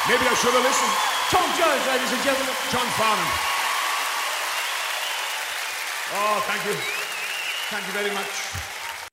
Maybe I should have listened. Tom Jones, ladies and gentlemen. John Farnham. Oh, thank you. Thank you very much.